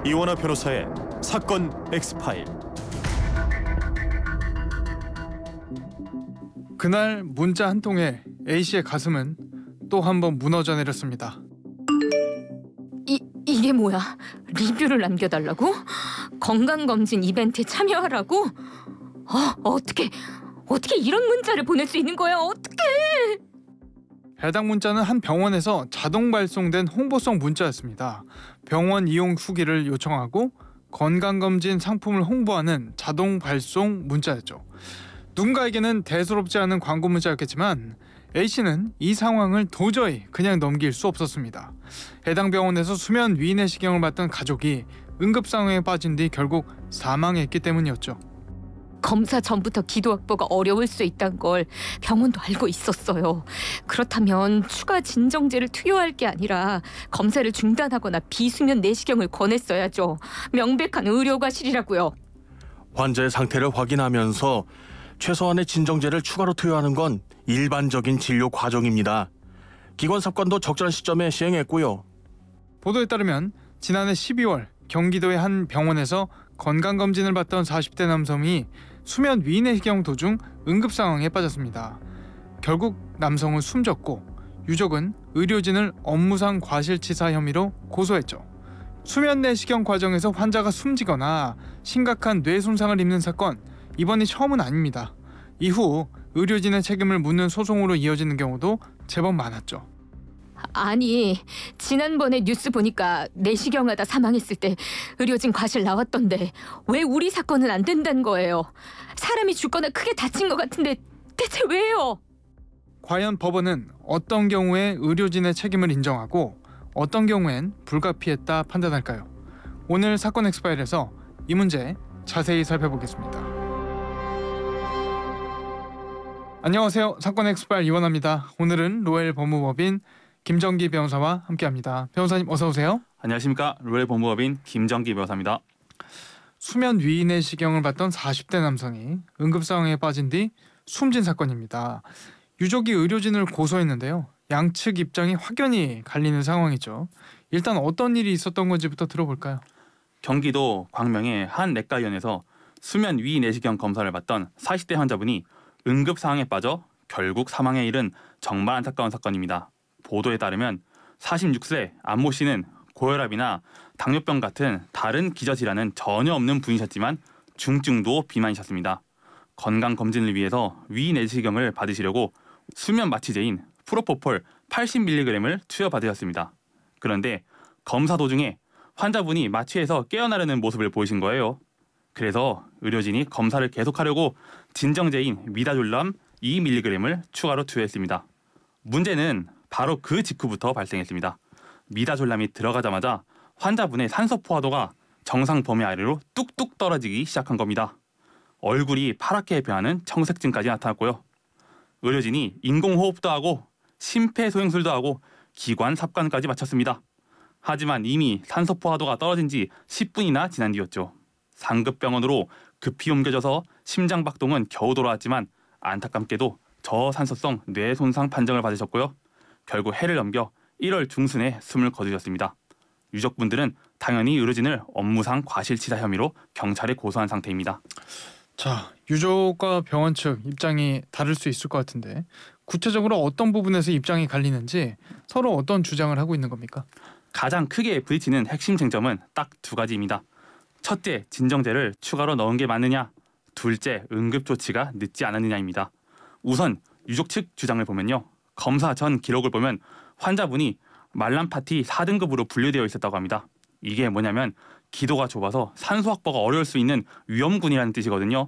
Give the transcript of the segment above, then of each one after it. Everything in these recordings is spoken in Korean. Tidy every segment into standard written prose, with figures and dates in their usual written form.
이원화 변호사의 사건 X파일. 그날 문자 한 통에 A씨의 가슴은 또 한 번 무너져 내렸습니다. 이게 뭐야? 리뷰를 남겨달라고? 건강검진 이벤트에 참여하라고? 어떻게 이런 문자를 보낼 수 있는 거야? 어떻게? 해당 문자는 한 병원에서 자동 발송된 홍보성 문자였습니다. 병원 이용 후기를 요청하고 건강검진 상품을 홍보하는 자동 발송 문자였죠. 누군가에게는 대수롭지 않은 광고 문자였겠지만 A씨는 이 상황을 도저히 그냥 넘길 수 없었습니다. 해당 병원에서 수면 위인 내시경을 받던 가족이 응급 상황에 빠진 뒤 결국 사망했기 때문이었죠. 검사 전부터 기도 확보가 어려울 수 있다는 걸 병원도 알고 있었어요. 그렇다면 추가 진정제를 투여할 게 아니라 검사를 중단하거나 비수면 내시경을 권했어야죠. 명백한 의료과실이라고요. 환자의 상태를 확인하면서 최소한의 진정제를 추가로 투여하는 건 일반적인 진료 과정입니다. 기관 삽관도 적절한 시점에 시행했고요. 보도에 따르면 지난해 12월 경기도의 한 병원에서 건강검진을 받던 40대 남성이 수면 위인 내시경 도중 응급 상황에 빠졌습니다. 결국 남성은 숨졌고 유족은 의료진을 업무상 과실치사 혐의로 고소했죠. 수면 내시경 과정에서 환자가 숨지거나 심각한 뇌 손상을 입는 사건, 이번이 처음은 아닙니다. 이후 의료진의 책임을 묻는 소송으로 이어지는 경우도 제법 많았죠. 아니, 지난번에 뉴스 보니까 내시경하다 사망했을 때 의료진 과실 나왔던데 왜 우리 사건은 안 된다는 거예요? 사람이 죽거나 크게 다친 것 같은데 대체 왜요? 과연 법원은 어떤 경우에 의료진의 책임을 인정하고 어떤 경우엔 불가피했다 판단할까요? 오늘 사건 엑스파일에서 이 문제 자세히 살펴보겠습니다. 안녕하세요. 사건 엑스파일 이원화입니다. 오늘은 로엘 법무법인 김정기 변호사와 함께합니다. 변호사님 어서 오세요. 안녕하십니까. 로엘 법무법인 김정기 변호사입니다. 수면 위인 내시경을 받던 40대 남성이 응급 상황에 빠진 뒤 숨진 사건입니다. 유족이 의료진을 고소했는데요. 양측 입장이 확연히 갈리는 상황이죠. 일단 어떤 일이 있었던 건지부터 들어볼까요? 경기도 광명의 한 내과의원에서 수면 위인 내시경 검사를 받던 40대 환자분이 응급 상황에 빠져 결국 사망에 이른 정말 안타까운 사건입니다. 보도에 따르면 46세 안모 씨는 고혈압이나 당뇨병 같은 다른 기저질환은 전혀 없는 분이셨지만 중증도 비만이셨습니다. 건강검진을 위해서 위인 내시경을 받으시려고 수면 마취제인 프로포폴 80mg을 투여받으셨습니다. 그런데 검사 도중에 환자분이 마취에서 깨어나려는 모습을 보이신 거예요. 그래서 의료진이 검사를 계속하려고 진정제인 미다졸람 2mg을 추가로 투여했습니다. 문제는 바로 그 직후부터 발생했습니다. 미다졸람이 들어가자마자 환자분의 산소 포화도가 정상 범위 아래로 뚝뚝 떨어지기 시작한 겁니다. 얼굴이 파랗게 변하는 청색증까지 나타났고요. 의료진이 인공호흡도 하고 심폐소생술도 하고 기관 삽관까지 마쳤습니다. 하지만 이미 산소 포화도가 떨어진 지 10분이나 지난 뒤였죠. 상급병원으로 급히 옮겨져서 심장 박동은 겨우 돌아왔지만 안타깝게도 저산소성 뇌 손상 판정을 받으셨고요. 결국 해를 넘겨 1월 중순에 숨을 거두셨습니다. 유족분들은 당연히 의료진을 업무상 과실치사 혐의로 경찰에 고소한 상태입니다. 자, 유족과 병원 측 입장이 다를 수 있을 것 같은데 구체적으로 어떤 부분에서 입장이 갈리는지 서로 어떤 주장을 하고 있는 겁니까? 가장 크게 부딪히는 핵심 쟁점은 딱 두 가지입니다. 첫째, 진정제를 추가로 넣은 게 맞느냐? 둘째, 응급조치가 늦지 않았느냐입니다. 우선 유족 측 주장을 보면요. 검사 전 기록을 보면 환자분이 말람파티 4등급으로 분류되어 있었다고 합니다. 이게 뭐냐면 기도가 좁아서 산소 확보가 어려울 수 있는 위험군이라는 뜻이거든요.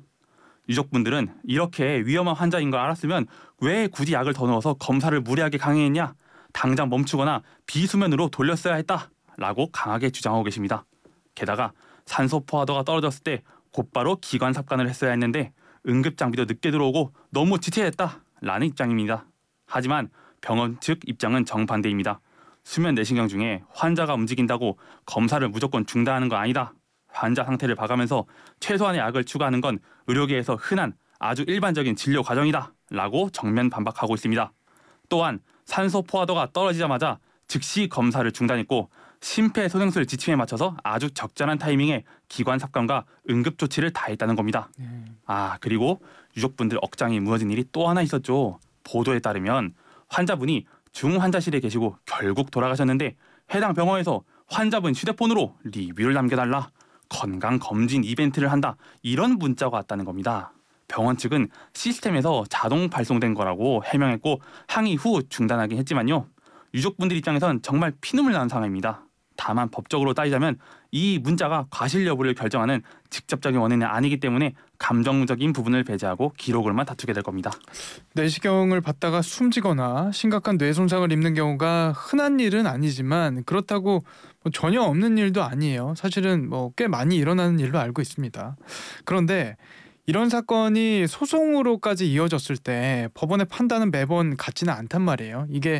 유족분들은 이렇게 위험한 환자인 걸 알았으면 왜 굳이 약을 더 넣어서 검사를 무리하게 강행했냐? 당장 멈추거나 비수면으로 돌렸어야 했다라고 강하게 주장하고 계십니다. 게다가 산소 포화도가 떨어졌을 때 곧바로 기관 삽관을 했어야 했는데 응급장비도 늦게 들어오고 너무 지체했다라는 입장입니다. 하지만 병원 측 입장은 정반대입니다. 수면 내시경 중에 환자가 움직인다고 검사를 무조건 중단하는 거 아니다. 환자 상태를 봐가면서 최소한의 약을 추가하는 건 의료계에서 흔한 아주 일반적인 진료 과정이다 라고 정면 반박하고 있습니다. 또한 산소 포화도가 떨어지자마자 즉시 검사를 중단했고 심폐소생술 지침에 맞춰서 아주 적절한 타이밍에 기관 삽관과 응급 조치를 다했다는 겁니다. 그리고 유족분들 억장이 무너진 일이 또 하나 있었죠. 보도에 따르면 환자분이 중환자실에 계시고 결국 돌아가셨는데 해당 병원에서 환자분 휴대폰으로 리뷰를 남겨달라, 건강검진 이벤트를 한다, 이런 문자가 왔다는 겁니다. 병원 측은 시스템에서 자동 발송된 거라고 해명했고 항의 후 중단하긴 했지만요. 유족분들 입장에선 정말 피눈물 나는 상황입니다. 다만 법적으로 따지자면 이 문자가 과실 여부를 결정하는 직접적인 원인은 아니기 때문에 감정적인 부분을 배제하고 기록을만 다투게 될 겁니다. 내시경을 받다가 숨지거나 심각한 뇌 손상을 입는 경우가 흔한 일은 아니지만 그렇다고 전혀 없는 일도 아니에요. 사실은 꽤 많이 일어나는 일로 알고 있습니다. 그런데 이런 사건이 소송으로까지 이어졌을 때 법원의 판단은 매번 같지는 않단 말이에요. 이게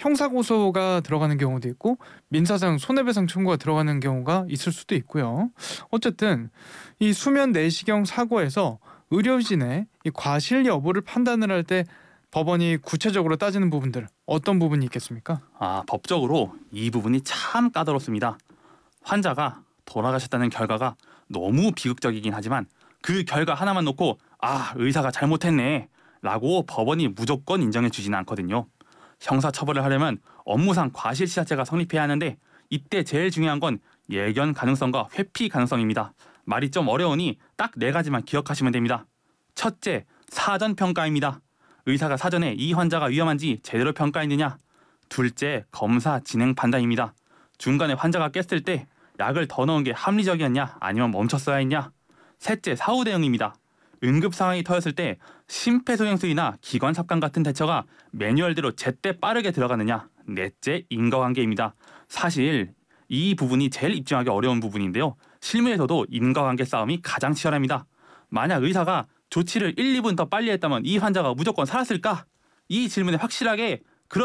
형사고소가 들어가는 경우도 있고 민사상 손해배상 청구가 들어가는 경우가 있을 수도 있고요. 어쨌든 이 수면 내시경 사고에서 의료진의 이 과실 여부를 판단을 할 때 법원이 구체적으로 따지는 부분들 어떤 부분이 있겠습니까? 법적으로 이 부분이 참 까다롭습니다. 환자가 돌아가셨다는 결과가 너무 비극적이긴 하지만 그 결과 하나만 놓고 의사가 잘못했네 라고 법원이 무조건 인정해 주지는 않거든요. 형사처벌을 하려면 업무상 과실치사죄가 성립해야 하는데 이때 제일 중요한 건 예견 가능성과 회피 가능성입니다. 말이 좀 어려우니 딱 4가지만 기억하시면 됩니다. 첫째, 사전 평가입니다. 의사가 사전에 이 환자가 위험한지 제대로 평가했느냐. 둘째, 검사 진행 판단입니다. 중간에 환자가 깼을 때 약을 더 넣은 게 합리적이었냐 아니면 멈췄어야 했냐. 셋째, 사후 대응입니다. 응급 상황이 터졌을 때 심폐소생술이나 기관 삽관 같은 대처가 매뉴얼대로 제때 빠르게 들어가느냐. 넷째, 인과관계입니다. 사실 이 부분이 제일 입증하기 어려운 부분인데요. 실무에서도 인과관계 싸움이 가장 치열합니다. 만약 의사가 조치를 1, 2분 더 빨리 했다면 이 환자가 무조건 살았을까? 이 질문에 확실하게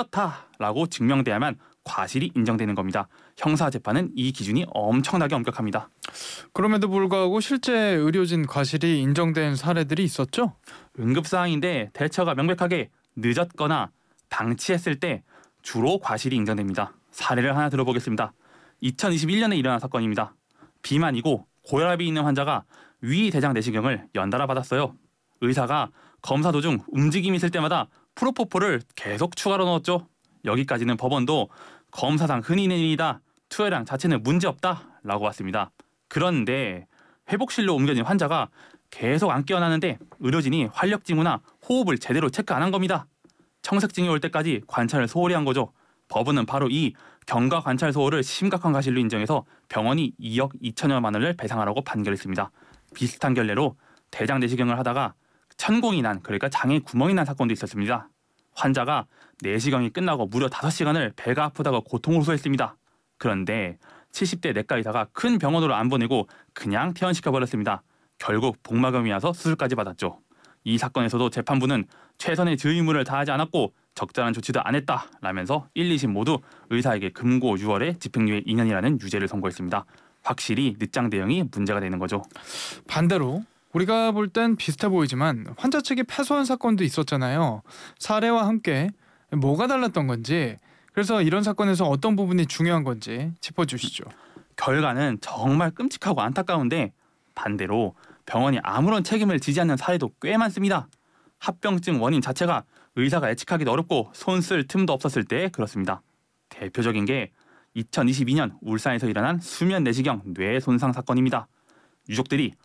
그렇다라고 증명돼야만 과실이 인정되는 겁니다. 형사재판은 이 기준이 엄청나게 엄격합니다. 그럼에도 불구하고 실제 의료진 과실이 인정된 사례들이 있었죠? 응급사항인데 대처가 명백하게 늦었거나 방치했을 때 주로 과실이 인정됩니다. 사례를 하나 들어보겠습니다. 2021년에 일어난 사건입니다. 비만이고 고혈압이 있는 환자가 위대장 내시경을 연달아 받았어요. 의사가 검사 도중 움직임이 있을 때마다 프로포폴을 계속 추가로 넣었죠. 여기까지는 법원도 검사상 흔히 있는 일이다, 투여량 자체는 문제없다 라고 봤습니다. 그런데 회복실로 옮겨진 환자가 계속 안 깨어나는데 의료진이 활력징후나 호흡을 제대로 체크 안 한 겁니다. 청색증이 올 때까지 관찰을 소홀히 한 거죠. 법원은 바로 이 경과 관찰 소홀을 심각한 과실로 인정해서 병원이 2억 2천여만 원을 배상하라고 판결했습니다. 비슷한 결례로 대장 내시경을 하다가 천공이 난, 그러니까 장에 구멍이 난 사건도 있었습니다. 환자가 내시경이 끝나고 무려 5시간을 배가 아프다고 고통을 호소했습니다. 그런데 70대 내과 의사가 큰 병원으로 안 보내고 그냥 퇴원시켜버렸습니다. 결국 복막염이 와서 수술까지 받았죠. 이 사건에서도 재판부는 최선의 주의무를 다하지 않았고 적절한 조치도 안 했다라면서 1, 2심 모두 의사에게 금고 6월에 집행유예 2년이라는 유죄를 선고했습니다. 확실히 늦장 대응이 문제가 되는 거죠. 반대로 우리가 볼 땐 비슷해 보이지만 환자 측이 패소한 사건도 있었잖아요. 사례와 함께 뭐가 달랐던 건지, 그래서 이런 사건에서 어떤 부분이 중요한 건지 짚어주시죠. 결과는 정말 끔찍하고 안타까운데 반대로 병원이 아무런 책임을 지지 않는 사례도 꽤 많습니다. 합병증 원인 자체가 의사가 예측하기도 어렵고 손 쓸 틈도 없었을 때 그렇습니다. 대표적인 게 2022년 울산에서 일어난 수면 내시경 뇌 손상 사건입니다. 유족들이